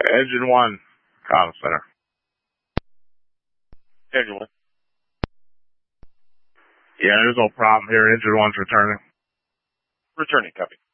Engine 1, comm center. Engine 1. Yeah, there's no problem here. Engine 1's returning. Returning, copy.